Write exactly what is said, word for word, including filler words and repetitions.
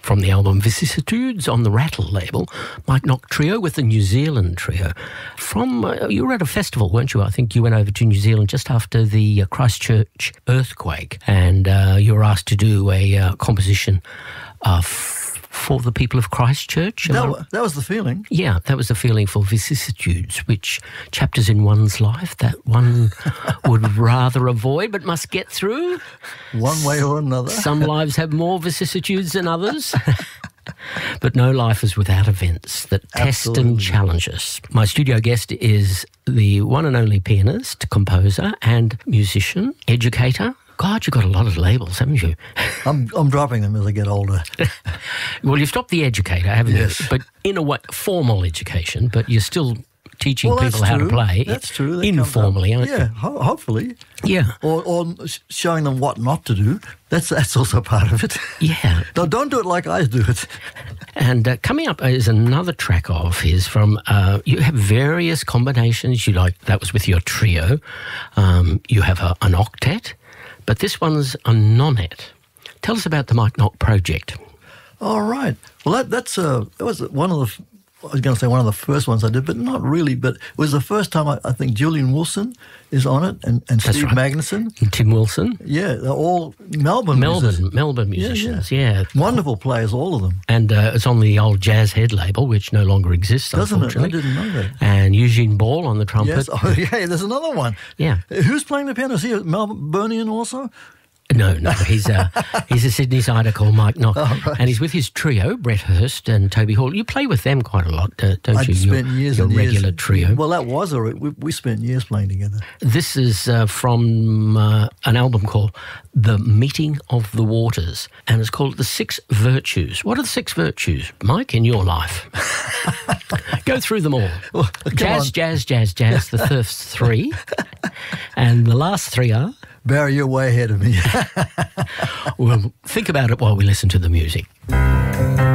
from the album Vicissitudes on the Rattle label, Mike Knock Trio with the New Zealand Trio. From, uh, you were at a festival, weren't you? I think you went over to New Zealand just after the uh, Christchurch earthquake, and uh, you were asked to do a uh, composition uh, f- for the people of Christchurch. That, I, that was the feeling. Yeah, that was the feeling for Vicissitudes, which chapters in one's life that one would rather avoid but must get through. One way or another. Some lives have more vicissitudes than others. But no life is without events that test Absolutely. and challenge us. My studio guest is the one and only pianist, composer and musician, educator. God, you've got a lot of labels, haven't you? I'm I'm dropping them as I get older. Well, you've stopped the educator, haven't Yes. you? But in a way, formal education, but you're still teaching Well, people that's how true. to play. That's true. That comes up. Informally, aren't Yeah, ho- hopefully. you? Yeah. Or, or sh- showing them what not to do. That's that's also part of it. Yeah. No, don't do it like I do it. And uh, coming up is another track of his from, uh, you have various combinations. You like, that was with your trio. Um, you have a, an octet, but this one's a nonet. Tell us about the Mike Knock project. All right. Well, that that's uh, that was one of the. f- I was going to say one of the first ones I did, but not really. But it was the first time I, I think Julian Wilson is on it, and, and That's Steve right. Magnuson. And Tim Wilson. Yeah, they're all Melbourne Melbourne, musicians. Melbourne Yeah, musicians, yeah. Wonderful players, all of them. And uh, it's on the old Jazz Head label, which no longer exists, Doesn't it? I unfortunately. didn't know that. And Eugene Ball on the trumpet. Yes. Oh, yeah, there's another one. Yeah. Who's playing the piano? Is he a Melbourneian also? No, no, he's a he's a Sydney sider called Mike Knock, Oh, right. and he's with his trio, Brett Hurst and Toby Hall. You play with them quite a lot, uh, don't I you? spent your, years your and regular years. trio. Well, that was a we, we spent years playing together. This is uh, from uh, an album called The Meeting of the Waters, and it's called The Six Virtues. What are the six virtues, Mike, in your life? Go through them all. Well, come jazz, on. jazz, jazz, jazz, the first three, and the last three are... Barry, you're way ahead of me. Well, think about it while we listen to the music.